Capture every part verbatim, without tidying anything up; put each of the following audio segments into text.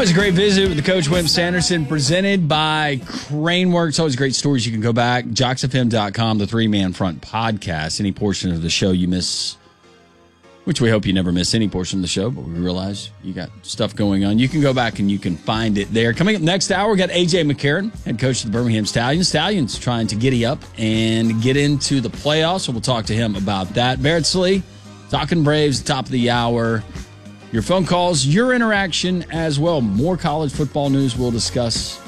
Always a great visit with the Coach Wimp Sanderson, presented by Craneworks. Always great stories. You can go back, jocks f m dot com, the three-man front podcast. Any portion of the show you miss, which we hope you never miss any portion of the show, but we realize you got stuff going on. You can go back and you can find it there. Coming up next hour, we got A J McCarron, head coach of the Birmingham Stallions. Stallions trying to giddy up and get into the playoffs, so we'll talk to him about that. Barrett Slee, talking Braves, top of the hour. Your phone calls, your interaction as well. More college football news we'll discuss.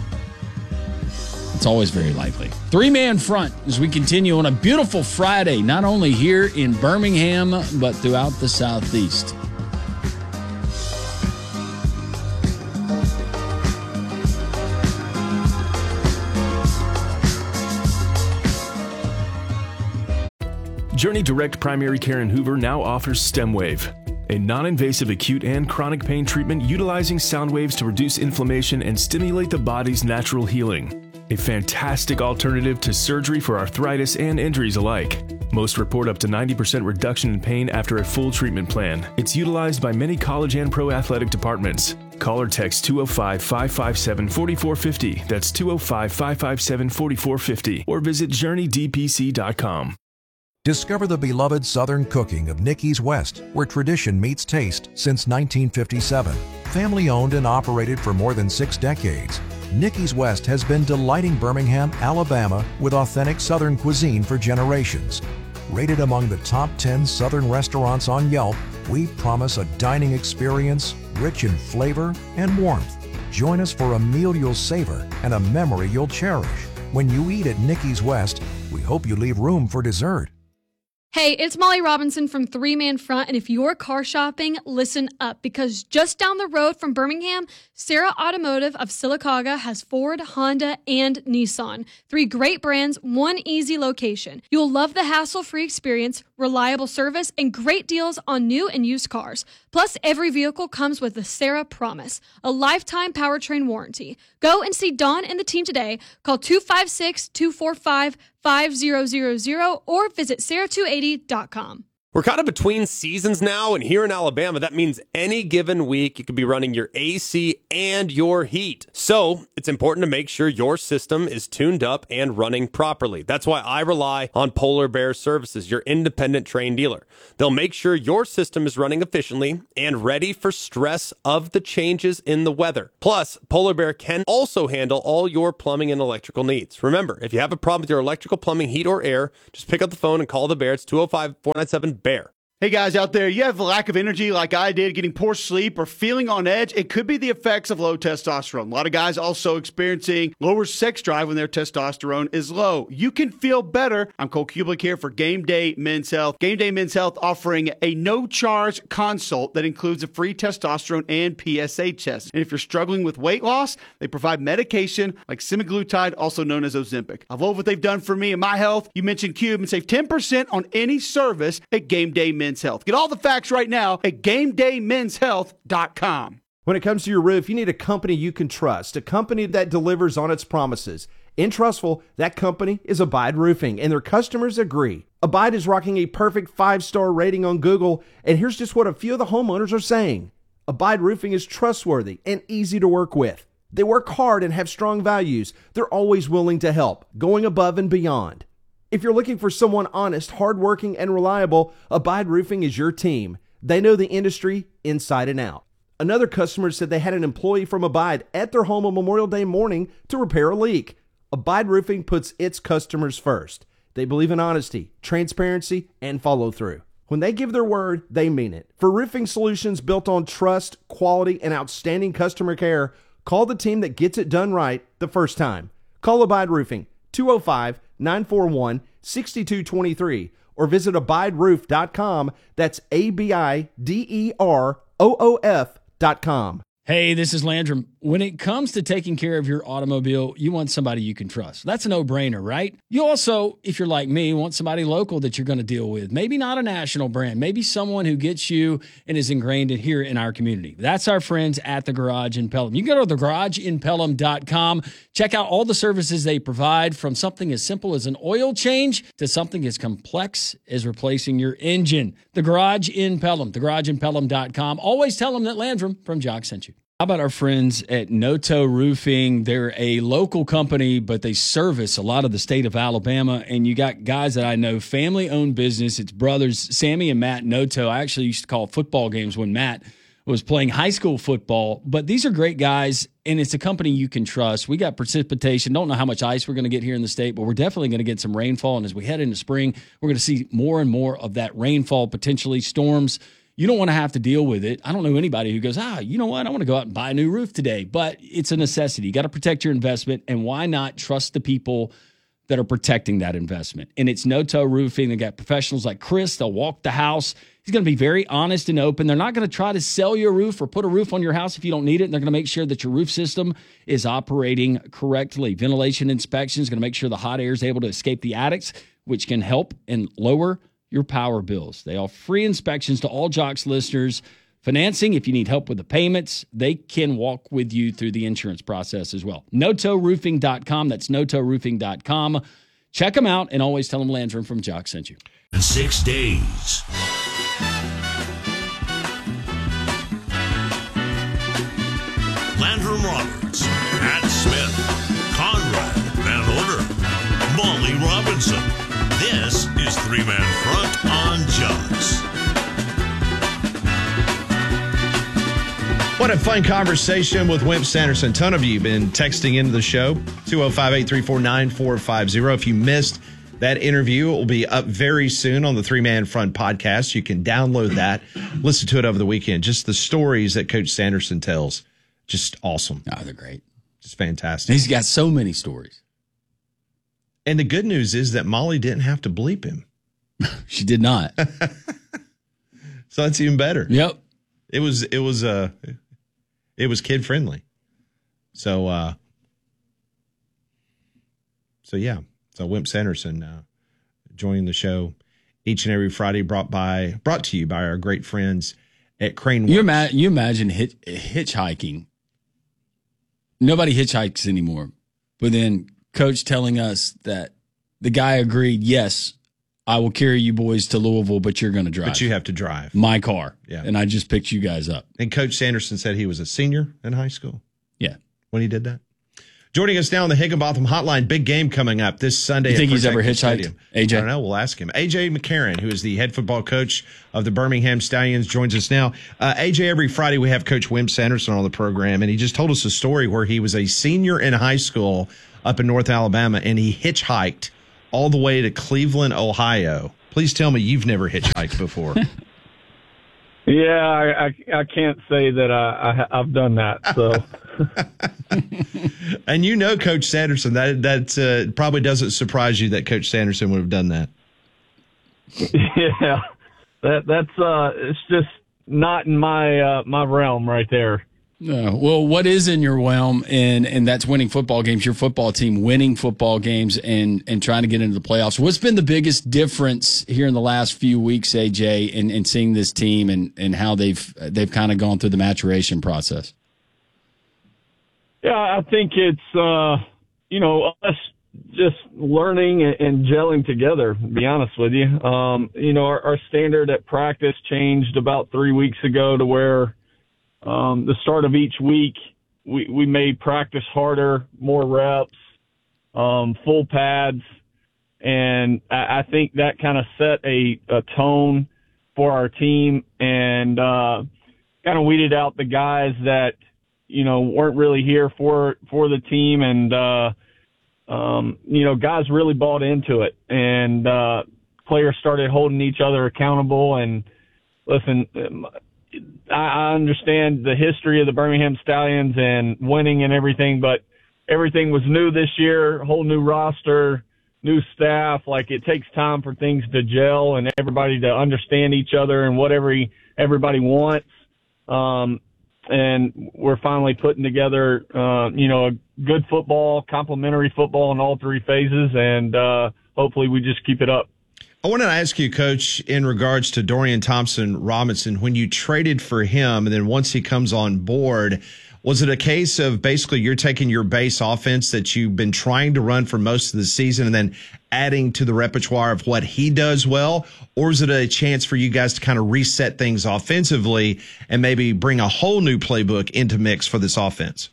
It's always very lively. Three-man front as we continue on a beautiful Friday, not only here in Birmingham, but throughout the Southeast. Journey Direct Primary Care in Hoover now offers StemWave, a non-invasive acute and chronic pain treatment utilizing sound waves to reduce inflammation and stimulate the body's natural healing. A fantastic alternative to surgery for arthritis and injuries alike. Most report up to ninety percent reduction in pain after a full treatment plan. It's utilized by many college and pro athletic departments. Call or text two oh five, five five seven, four four five oh. That's two oh five, five five seven, four four five oh. Or visit journey d p c dot com. Discover the beloved Southern cooking of Nicky's West, where tradition meets taste since nineteen fifty-seven. Family owned and operated for more than six decades, Nicky's West has been delighting Birmingham, Alabama with authentic Southern cuisine for generations. Rated among the top ten Southern restaurants on Yelp, we promise a dining experience rich in flavor and warmth. Join us for a meal you'll savor and a memory you'll cherish. When you eat at Nicky's West, we hope you leave room for dessert. Hey, it's Molly Robinson from Three Man Front, and if you're car shopping, listen up, because just down the road from Birmingham, Sarah Automotive of Sylacauga has Ford, Honda, and Nissan. Three great brands, one easy location. You'll love the hassle-free experience, reliable service, and great deals on new and used cars. Plus, every vehicle comes with the Sarah Promise, a lifetime powertrain warranty. Go and see Dawn and the team today. Call two five six, two four five, five zero zero zero or visit sarah two eighty dot com. We're kind of between seasons now, and here in Alabama, that means any given week you could be running your A C and your heat. So it's important to make sure your system is tuned up and running properly. That's why I rely on Polar Bear Services, your independent Trane dealer. They'll make sure your system is running efficiently and ready for stress of the changes in the weather. Plus, Polar Bear can also handle all your plumbing and electrical needs. Remember, if you have a problem with your electrical, plumbing, heat, or air, just pick up the phone and call the Bear. It's two oh five, four nine seven, B E A R. Hey guys out there, you have a lack of energy like I did, getting poor sleep or feeling on edge. It could be the effects of low testosterone. A lot of guys also experiencing lower sex drive when their testosterone is low. You can feel better. I'm Cole Kublik here for Game Day Men's Health. Game Day Men's Health offering a no-charge consult that includes a free testosterone and P S A test. And if you're struggling with weight loss, they provide medication like semaglutide, also known as Ozempic. I love what they've done for me and my health. You mentioned Cube and save ten percent on any service at Game Day Men's Health. Get all the facts right now at game day men's health dot com. When it comes to your roof, you need a company you can trust, a company that delivers on its promises. In Trustful, that company is Abide Roofing, and their customers agree. Abide is rocking a perfect five-star rating on Google, and here's just what a few of the homeowners are saying. Abide Roofing is trustworthy and easy to work with. They work hard and have strong values. They're always willing to help, going above and beyond. If you're looking for someone honest, hardworking, and reliable, Abide Roofing is your team. They know the industry inside and out. Another customer said they had an employee from Abide at their home on Memorial Day morning to repair a leak. Abide Roofing puts its customers first. They believe in honesty, transparency, and follow through. When they give their word, they mean it. For roofing solutions built on trust, quality, and outstanding customer care, call the team that gets it done right the first time. Call Abide Roofing, two oh five, nine four one, six two two three, or visit abide roof dot com. That's A B I D E R O O F dot com. Hey, this is Landrum. When it comes to taking care of your automobile, you want somebody you can trust. That's a no-brainer, right? You also, if you're like me, want somebody local that you're going to deal with. Maybe not a national brand. Maybe someone who gets you and is ingrained in here in our community. That's our friends at The Garage in Pelham. You can go to the garage in pelham dot com. Check out all the services they provide, from something as simple as an oil change to something as complex as replacing your engine. The Garage in Pelham, the garage in pelham dot com. Always tell them that Landrum from Jock sent you. How about our friends at Noto Roofing? They're a local company, but they service a lot of the state of Alabama. And you got guys that I know, family-owned business. It's brothers, Sammy and Matt Noto. I actually used to call football games when Matt was playing high school football. But these are great guys, and it's a company you can trust. We got precipitation. Don't know how much ice we're going to get here in the state, but we're definitely going to get some rainfall. And as we head into spring, we're going to see more and more of that rainfall, potentially storms. You don't want to have to deal with it. I don't know anybody who goes, ah, you know what? I want to go out and buy a new roof today. But it's a necessity. You got to protect your investment. And why not trust the people that are protecting that investment? And it's Noto Roofing. They got professionals like Chris. They'll walk the house. He's going to be very honest and open. They're not going to try to sell you a roof or put a roof on your house if you don't need it. And they're going to make sure that your roof system is operating correctly. Ventilation inspection is going to make sure the hot air is able to escape the attics, which can help and lower your power bills. They offer free inspections to all Jocks listeners. Financing, if you need help with the payments, they can walk with you through the insurance process as well. Noto Roofing dot com. That's Noto Roofing dot com. Check them out and always tell them Landrum from Jocks sent you. In six days. Landrum Roberts, Pat Smith, Conrad Van Order, Molly Robinson. This is Three Man Front on Jocks. What a fun conversation with Wimp Sanderson. A ton of you have been texting into the show, two oh five, eight three four, nine four five oh. If you missed that interview, it will be up very soon on the Three Man Front podcast. You can download that, listen to it over the weekend. Just the stories that Coach Sanderson tells, just awesome. Oh, they're great. Just fantastic. He's got so many stories. And the good news is that Molly didn't have to bleep him. She did not. So that's even better. Yep. It was it was uh it was kid friendly. So uh so yeah. So Wimp Sanderson uh joining the show each and every Friday, brought by brought to you by our great friends at Crane Works. You, ima- you imagine hit- hitchhiking. Nobody hitchhikes anymore. But then Coach telling us that the guy agreed, yes, I will carry you boys to Louisville, but you're going to drive. But you have to drive. My car. Yeah. And I just picked you guys up. And Coach Sanderson said he was a senior in high school. Yeah. When he did that. Joining us now on the Higginbotham Hotline, big game coming up this Sunday. You think at he's ever Protective hitchhiked, Stadium. A J? I don't know. We'll ask him. A J McCarron, who is the head football coach of the Birmingham Stallions, joins us now. Uh, A J, every Friday we have Coach Wimp Sanderson on the program, and he just told us a story where he was a senior in high school up in North Alabama, and he hitchhiked all the way to Cleveland, Ohio. Please tell me you've never hitchhiked before. Yeah, I, I, I can't say that I, I, I've done that. So, and you know, Coach Sanderson, that that uh, probably doesn't surprise you that Coach Sanderson would have done that. Yeah, that that's uh, it's just not in my uh, my realm right there. Uh, well, what is in your realm, and and that's winning football games. Your football team winning football games and and trying to get into the playoffs. What's been the biggest difference here in the last few weeks, A J, in, in seeing this team and, and how they've they've kind of gone through the maturation process? Yeah, I think it's uh, you know us just learning and gelling together. To be honest with you, um, you know our, our standard at practice changed about three weeks ago to where. Um, the start of each week, we, we made practice harder, more reps, um, full pads. And I, I think that kind of set a, a tone for our team and uh, kind of weeded out the guys that, you know, weren't really here for, for the team. And, uh, um, you know, guys really bought into it. And uh, players started holding each other accountable. And, listen, I understand the history of the Birmingham Stallions and winning and everything, but everything was new this year, whole new roster, new staff. Like, it takes time for things to gel and everybody to understand each other and what every, everybody wants. Um, and we're finally putting together, uh, you know, a good football, complimentary football in all three phases, and uh, hopefully we just keep it up. I wanted to ask you, Coach, in regards to Dorian Thompson-Robinson, when you traded for him and then once he comes on board, was it a case of basically you're taking your base offense that you've been trying to run for most of the season and then adding to the repertoire of what he does well? Or is it a chance for you guys to kind of reset things offensively and maybe bring a whole new playbook into mix for this offense?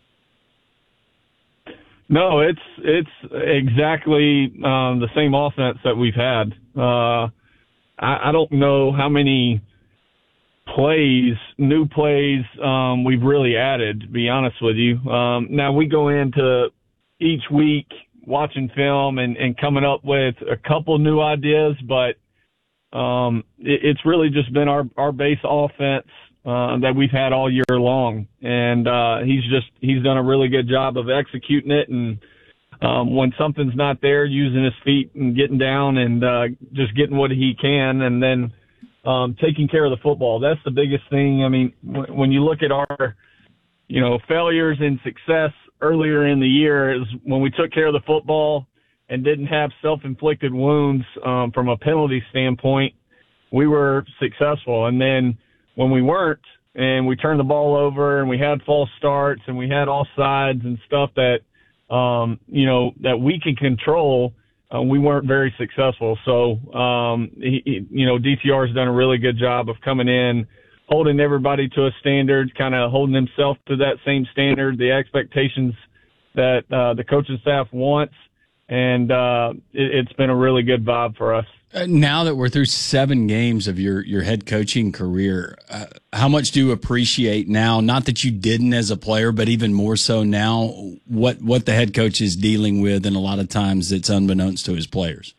No, it's it's exactly um, the same offense that we've had. Uh, I, I don't know how many plays, new plays, um, we've really added, to be honest with you. Um, now, we go into each week watching film and, and coming up with a couple new ideas, but um, it, it's really just been our, our base offense uh, that we've had all year long. And uh, he's just he's done a really good job of executing it. And um, when something's not there, using his feet and getting down and uh, just getting what he can, and then um, taking care of the football. That's the biggest thing. I mean, w- when you look at our, you know, failures and success earlier in the year is when we took care of the football and didn't have self-inflicted wounds um, from a penalty standpoint, we were successful. And then when we weren't and we turned the ball over and we had false starts and we had offsides and stuff that, um, you know, that we can control, uh, we weren't very successful. So, um, he, he, you know, D T R has done a really good job of coming in, holding everybody to a standard, kind of holding himself to that same standard, the expectations that uh, the coaching staff wants. And uh, it, it's been a really good vibe for us. Uh, now that we're through seven games of your, your head coaching career, uh, how much do you appreciate now, not that you didn't as a player, but even more so now, what, what the head coach is dealing with, and a lot of times it's unbeknownst to his players?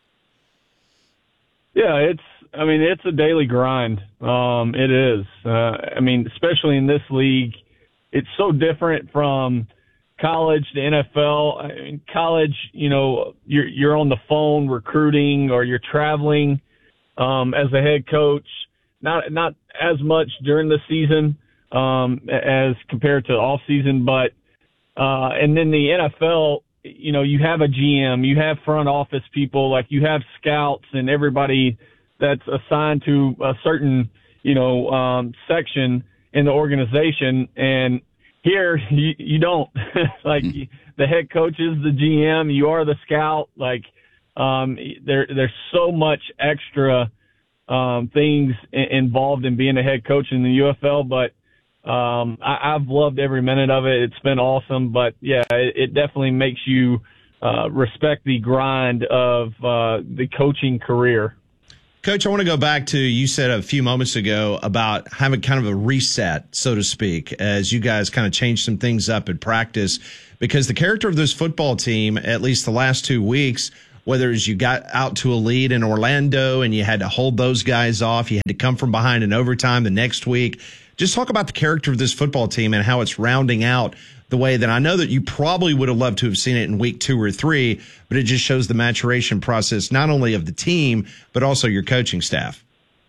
Yeah, it's, I mean, it's a daily grind. Um, it is. Uh, I mean, especially in this league, it's so different from college to N F L. I mean, college, you know, you're you're on the phone recruiting, or you're traveling um, as a head coach. Not not as much during the season um, as compared to off season, but uh, and then the N F L, you know, you have a G M, you have front office people, like you have scouts and everybody that's assigned to a certain, you know, um, section in the organization. And here you, you don't. Like the head coach is the G M, you are the scout. Like um, there there's so much extra um, things I- involved in being a head coach in the U F L, but um, I, I've loved every minute of it. It's been awesome. But yeah, it, it definitely makes you uh, respect the grind of uh, the coaching career. Coach, I want to go back to, you said a few moments ago about having kind of a reset, so to speak, as you guys kind of changed some things up in practice, because the character of this football team, at least the last two weeks, whether it's you got out to a lead in Orlando and you had to hold those guys off, you had to come from behind in overtime the next week. Just talk about the character of this football team and how it's rounding out the way that I know that you probably would have loved to have seen it in week two or three, but it just shows the maturation process, not only of the team, but also your coaching staff.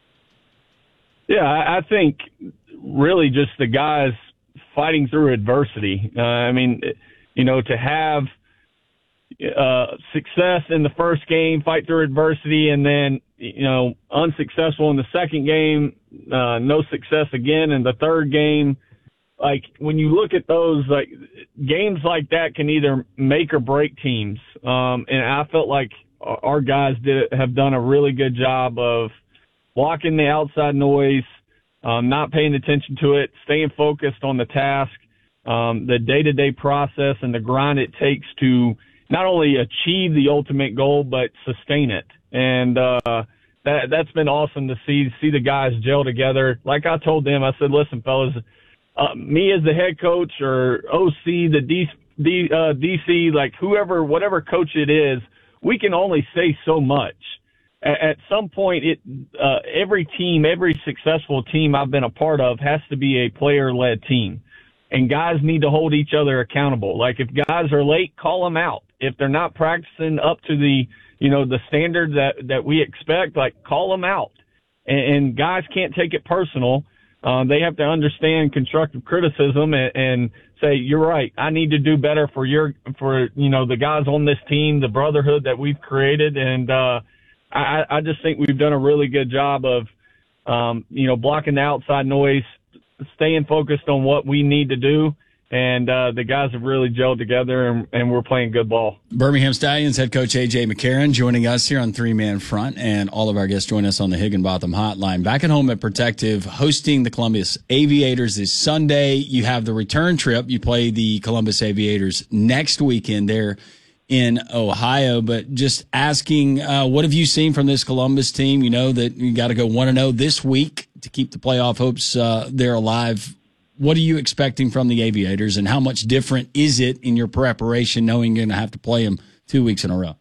Yeah, I think really just the guys fighting through adversity. Uh, I mean, you know, to have uh, success in the first game, fight through adversity, and then, you know, unsuccessful in the second game, uh, no success again in the third game. Like, when you look at those, like, games like that can either make or break teams. Um, and I felt like our guys did have done a really good job of blocking the outside noise, um, not paying attention to it, staying focused on the task, um, the day-to-day process and the grind it takes to not only achieve the ultimate goal, but sustain it. And uh, that, that's been awesome to see, see the guys gel together. Like I told them, I said, listen, fellas, Uh, me as the head coach, or O C, the D, D, uh, D C, like whoever, whatever coach it is, we can only say so much. At, at some point, it uh, every team, every successful team I've been a part of has to be a player-led team. And guys need to hold each other accountable. Like if guys are late, call them out. If they're not practicing up to the, you know, the standard that, that we expect, like call them out. And, and guys can't take it personal. Um, they have to understand constructive criticism and, and say, you're right, I need to do better for your, for, you know, the guys on this team, the brotherhood that we've created. And, uh, I, I just think we've done a really good job of, um, you know, blocking the outside noise, staying focused on what we need to do. And uh, the guys have really gelled together, and, and we're playing good ball. Birmingham Stallions head coach A J McCarron joining us here on Three Man Front, and all of our guests join us on the Higginbotham Hotline. Back at home at Protective, hosting the Columbus Aviators this Sunday. You have the return trip. You play the Columbus Aviators next weekend there in Ohio. But just asking, uh, what have you seen from this Columbus team? You know that you got to go one and oh this week to keep the playoff hopes uh, there alive. What are you expecting from the Aviators, and how much different is it in your preparation knowing you're going to have to play them two weeks in a row?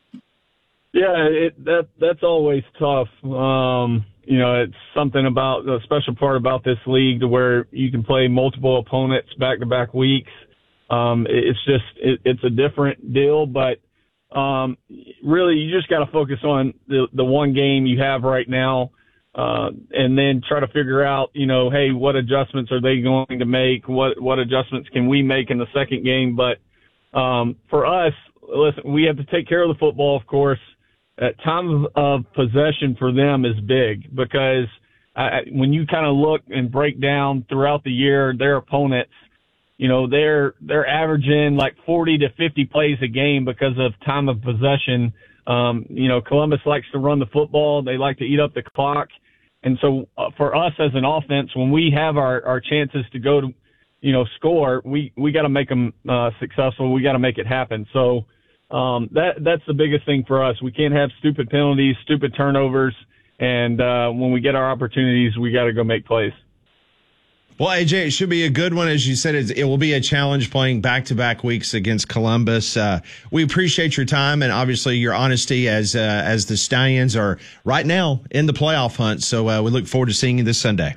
Yeah, it, that that's always tough. Um, you know, it's something about the special part about this league to where you can play multiple opponents back-to-back weeks. Um, it's just it, it's a different deal, but um, really you just got to focus on the, the one game you have right now. Uh, and then try to figure out, you know, hey, what adjustments are they going to make? What what adjustments can we make in the second game? But um, for us, listen, we have to take care of the football, of course. At time of, of possession for them is big because I, when you kind of look and break down throughout the year their opponents, you know, they're they're averaging like forty to fifty plays a game because of time of possession. Um, you know, Columbus likes to run the football. They like to eat up the clock. And so uh, for us as an offense, when we have our, our chances to go to, you know, score, we, we got to make them uh, successful. We got to make it happen. So um, that that's the biggest thing for us. We can't have stupid penalties, stupid turnovers. And uh, when we get our opportunities, we got to go make plays. Well, A J, it should be a good one. As you said, it will be a challenge playing back-to-back weeks against Columbus. Uh, we appreciate your time and obviously your honesty as uh, as the Stallions are right now in the playoff hunt. So uh, we look forward to seeing you this Sunday.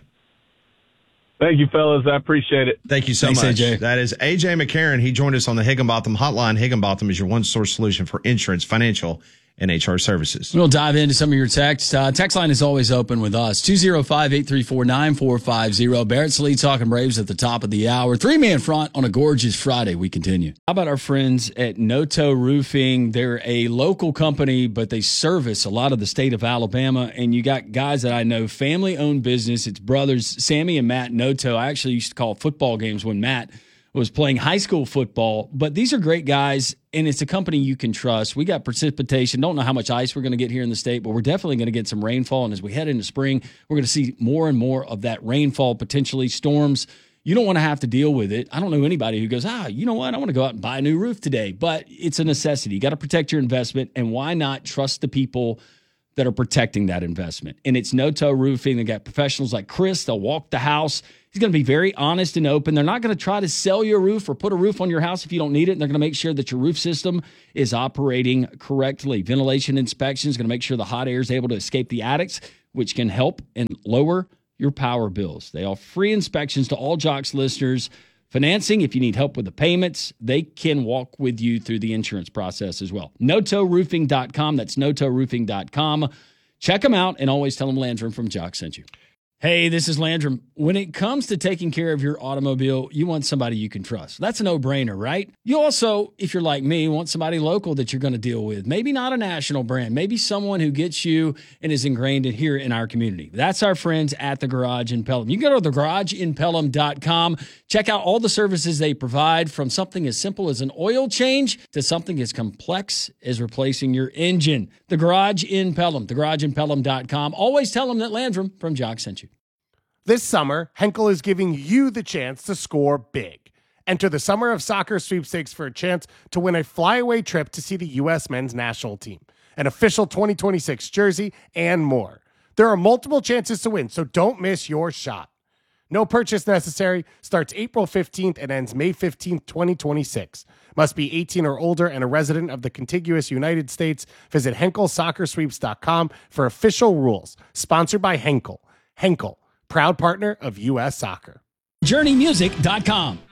Thank you, fellas. I appreciate it. Thank you so Thanks, much. A J. That is A J McCarron. He joined us on the Higginbotham Hotline. Higginbotham is your one-source solution for insurance, financial, and H R services. We'll dive into some of your texts. Uh, text line is always open with us. two oh five, eight three four, nine four five oh. Barrett Slee talking Braves at the top of the hour. Three-man front on a gorgeous Friday. We continue. How about our friends at Noto Roofing? They're a local company, but they service a lot of the state of Alabama. And you got guys that I know, family-owned business. It's brothers, Sammy and Matt Noto. I actually used to call football games when Matt was playing high school football. But these are great guys, and it's a company you can trust. We got precipitation. Don't know how much ice we're going to get here in the state, but we're definitely going to get some rainfall. And as we head into spring, we're going to see more and more of that rainfall, potentially storms. You don't want to have to deal with it. I don't know anybody who goes, ah, you know what? I want to go out and buy a new roof today. But it's a necessity. You got to protect your investment, and why not trust the people that are protecting that investment? And it's Noto Roofing. They got professionals like Chris. They'll walk the house. He's going to be very honest and open. They're not going to try to sell you a roof or put a roof on your house if you don't need it. And they're going to make sure that your roof system is operating correctly. Ventilation inspection is going to make sure the hot air is able to escape the attics, which can help and lower your power bills. They offer free inspections to all Jocks listeners. Financing, if you need help with the payments, they can walk with you through the insurance process as well. Noto Roofing dot com. That's Noto Roofing dot com. Check them out and always tell them Landrum from Jocks sent you. Hey, this is Landrum. When it comes to taking care of your automobile, you want somebody you can trust. That's a no-brainer, right? You also, if you're like me, want somebody local that you're going to deal with. Maybe not a national brand. Maybe someone who gets you and is ingrained in here in our community. That's our friends at The Garage in Pelham. You can go to the garage in pelham dot com. Check out all the services they provide, from something as simple as an oil change to something as complex as replacing your engine. The Garage in Pelham. the garage in pelham dot com. Always tell them that Landrum from Jocks sent you. This summer, Henkel is giving you the chance to score big. Enter the Summer of Soccer sweepstakes for a chance to win a flyaway trip to see the U S men's national team, an official twenty twenty-six jersey, and more. There are multiple chances to win, so don't miss your shot. No purchase necessary. Starts April fifteenth and ends May fifteenth, twenty twenty-six. Must be eighteen or older and a resident of the contiguous United States. Visit henkel soccer sweeps dot com for official rules. Sponsored by Henkel. Henkel, proud partner of U S Soccer. journey music dot com.